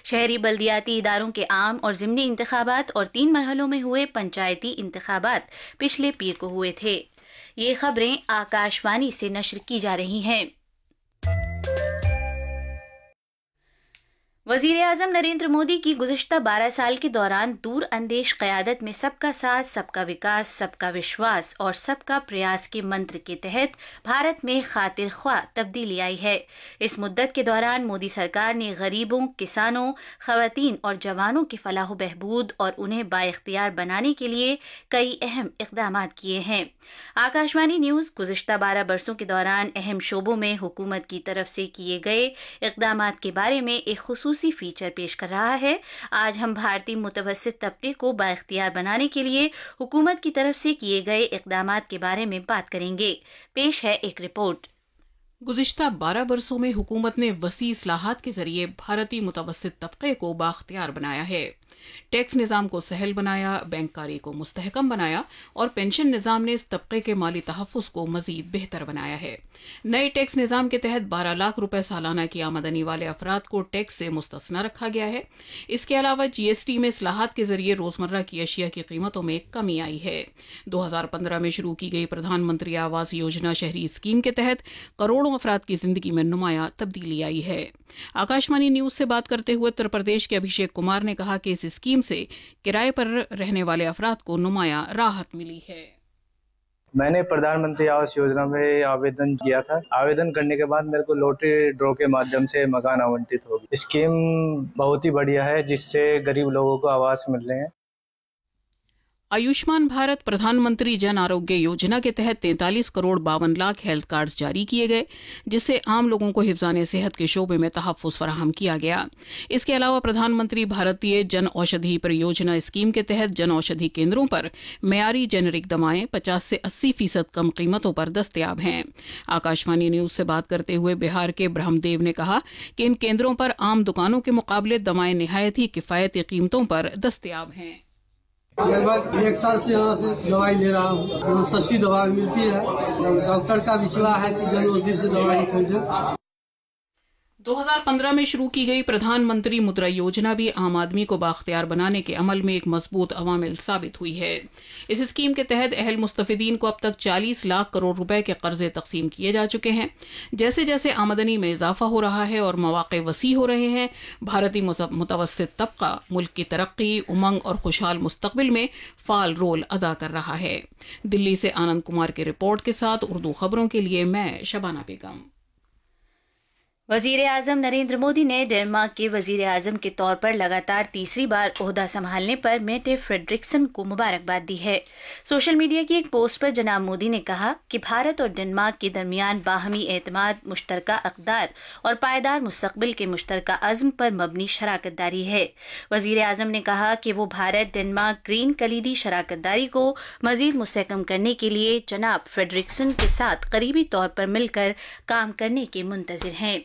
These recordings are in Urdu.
شہری بلدیاتی اداروں کے عام اور ضمنی انتخابات اور 3 مرحلوں میں ہوئے پنچایتی انتخابات پچھلے پیر کو ہوئے تھے۔ یہ خبریں آکاشوانی سے نشر کی جا رہی ہیں۔ وزیر اعظم نریندر مودی کی گزشتہ 12 سال کے دوران دور اندیش قیادت میں سب کا ساتھ، سب کا وکاس، سب کا وشواس اور سب کا پریاس کے منتر کے تحت بھارت میں خاطر خواہ تبدیلی آئی ہے۔ اس مدت کے دوران مودی سرکار نے غریبوں، کسانوں، خواتین اور جوانوں کی فلاح و بہبود اور انہیں بااختیار بنانے کے لیے کئی اہم اقدامات کیے ہیں۔ آکاشوانی نیوز گزشتہ 12 برسوں کے دوران اہم شعبوں میں حکومت کی طرف سے کیے گئے اقدامات کے بارے میں ایک خصوصی فیچر پیش کر رہا ہے۔ آج ہم بھارتی متوسط طبقے کو بااختیار بنانے کے لیے حکومت کی طرف سے کیے گئے اقدامات کے بارے میں بات کریں گے۔ پیش ہے ایک رپورٹ۔ گزشتہ 12 برسوں میں حکومت نے وسیع اصلاحات کے ذریعے بھارتی متوسط طبقے کو بااختیار بنایا ہے۔ ٹیکس نظام کو سہل بنایا، بینک کاری کو مستحکم بنایا اور پینشن نظام نے اس طبقے کے مالی تحفظ کو مزید بہتر بنایا ہے۔ نئے ٹیکس نظام کے تحت 12 لاکھ روپے سالانہ کی آمدنی والے افراد کو ٹیکس سے مستثنی رکھا گیا ہے۔ اس کے علاوہ جی ایس ٹی میں اصلاحات کے ذریعے روزمرہ کی اشیاء کی قیمتوں میں کمی آئی ہے۔ 2015 میں شروع کی گئی پردھان منتری آواس یوجنا شہری اسکیم کے تحت کروڑوں افراد کی زندگی میں نمایاں تبدیلی آئی ہے۔ آکاشوانی نیوز سے بات کرتے ہوئے اتر پردیش کے ابھیشیک کمار نے کہا کہ اس اسکیم سے کرائے پر رہنے والے افراد کو نمایاں راحت ملی ہے۔ میں نے پردھان منتری آواس یوجنا میں آویدن کیا تھا۔ آویدن کرنے کے بعد میرے کو لوٹری ڈرا کے مادھیم سے مکان آونٹت ہوگی۔ اسکیم بہت ہی بڑھیا ہے جس سے غریب لوگوں کو آواس مل رہے ہیں۔ آیوشمان بھارت پردھان منتری جن آروگیہ یوجنا کے تحت 43 کروڑ 52 لاکھ ہیلتھ کارڈز جاری کیے گئے، جس سے عام لوگوں کو حفظان صحت کے شعبے میں تحفظ فراہم کیا گیا۔ اس کے علاوہ پردھان منتری بھارتیہ جن اوشدھی پریوجنا اسکیم کے تحت جن اوشدھی کیندروں پر معیاری جنرک دوائیں 50 سے 80% کم قیمتوں پر دستیاب ہیں۔ آکاشوانی نیوز سے بات کرتے ہوئے بہار کے برہم دیو نے کہا کہ ان کیندروں پر عام دکانوں کے مقابلے دوائیں نہایت ہی کفایتی قیمتوں پر دستیاب ہیں۔ لگ بھگ 1 سال سے یہاں سے دوائی لے رہا ہوں، سستی دوائی ملتی ہے۔ ڈاکٹر کا بھی صلاح ہے کہ جن اوشدھی سے دوائی خریدیں۔ 2015 میں شروع کی گئی پردھان منتری مدرا یوجنا بھی عام آدمی کو بااختیار بنانے کے عمل میں ایک مضبوط عوامل ثابت ہوئی ہے۔ اس اسکیم کے تحت اہل مستفیدین کو اب تک 40 لاکھ کروڑ روپے کے قرضے تقسیم کیے جا چکے ہیں۔ جیسے جیسے آمدنی میں اضافہ ہو رہا ہے اور مواقع وسیع ہو رہے ہیں، بھارتی متوسط طبقہ ملک کی ترقی، امنگ اور خوشحال مستقبل میں فعال رول ادا کر رہا ہے۔ دلی سے آنند کمار کی رپورٹ کے ساتھ اردو خبروں کے لیے میں شبانہ بیگم۔ وزیر اعظم نریندر مودی نے ڈنمارک کے وزیر اعظم کے طور پر لگاتار تیسری بار عہدہ سنبھالنے پر میٹے فریڈرکسن کو مبارکباد دی ہے۔ سوشل میڈیا کی ایک پوسٹ پر جناب مودی نے کہا کہ بھارت اور ڈنمارک کے درمیان باہمی اعتماد، مشترکہ اقدار اور پائیدار مستقبل کے مشترکہ عزم پر مبنی شراکت داری ہے۔ وزیر اعظم نے کہا کہ وہ بھارت ڈنمارک گرین کلیدی شراکت داری کو مزید مستحکم کرنے کے لیے جناب فریڈرکسن کے ساتھ قریبی طور پر مل کر کام کرنے کے منتظر ہیں۔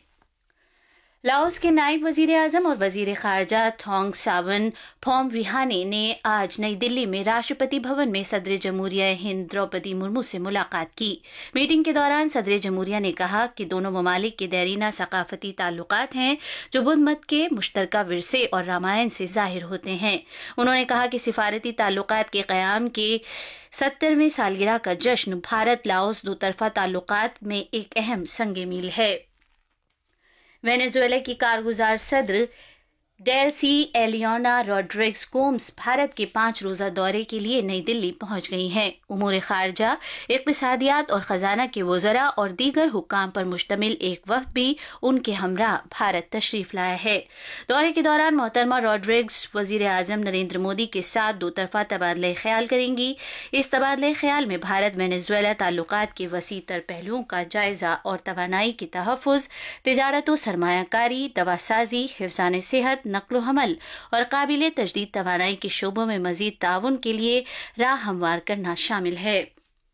لاؤس کے نائب وزیر اعظم اور وزیر خارجہ تھونگ ساون پھوم ویہانے نے آج نئی دلی میں راشٹرپتی بھون میں صدر جمہوریہ ہند دروپدی مرمو سے ملاقات کی۔ میٹنگ کے دوران صدر جمہوریہ نے کہا کہ دونوں ممالک کے دیرینہ ثقافتی تعلقات ہیں جو بدھ مت کے مشترکہ ورثے اور رامائن سے ظاہر ہوتے ہیں۔ انہوں نے کہا کہ سفارتی تعلقات کے قیام کے 70ویں سالگرہ کا جشن بھارت لاؤس دو طرفہ تعلقات میں ایک اہم سنگ میل ہے۔ وینیزویلا کی کارگزار صدر ڈیلسی ایلیونا روڈریگز کومز بھارت کے 5 روزہ دورے کے لیے نئی دلی پہنچ گئی ہیں۔ امور خارجہ، اقتصادیات اور خزانہ کے وزراء اور دیگر حکام پر مشتمل ایک وفد بھی ان کے ہمراہ بھارت تشریف لایا ہے۔ دورے کے دوران محترمہ روڈریگز وزیر اعظم نریندر مودی کے ساتھ دو طرفہ تبادلہ خیال کریں گی۔ اس تبادلہ خیال میں بھارت وینیزویلا تعلقات کے وسیع تر پہلوؤں کا جائزہ اور توانائی کے تحفظ، تجارت و سرمایہ کاری، دوا سازی، حفظان صحت، نقل و حمل اور قابل تجدید توانائی کے شعبوں میں مزید تعاون کے لیے راہ ہموار کرنا شامل ہے۔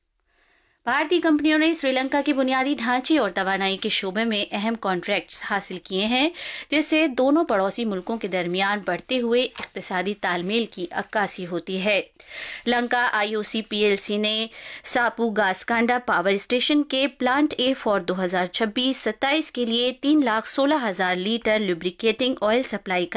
بھارتی کمپنیوں نے سری لنکا کے بنیادی ڈھانچے اور توانائی کے شعبے میں اہم کانٹریکٹس حاصل کیے ہیں، جس سے دونوں پڑوسی ملکوں کے درمیان بڑھتے ہوئے اقتصادی تال میل کی عکاسی ہوتی ہے۔ لنکا IOC PLC نے ساپو گاسکانڈا پاور اسٹیشن کے پلانٹ A فار 2026-27 کے لیے 3,16,000 لیٹر لوبریکیٹنگ آئل سپلائی کا